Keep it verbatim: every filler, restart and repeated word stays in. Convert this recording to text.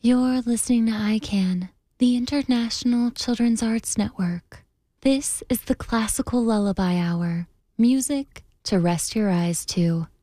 You're listening to I CAN, the International Children's Arts Network. This is the Classical Lullaby Hour, music to rest your eyes to.